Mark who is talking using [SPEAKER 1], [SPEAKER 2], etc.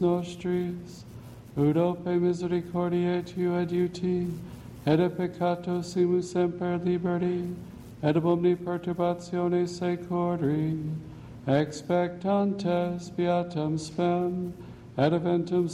[SPEAKER 1] nostris, ut ope misericordiae tu adiuti, et a peccato simus semper liberti, et ab omni perturbatione secori, expectantes beatam spem, et eventum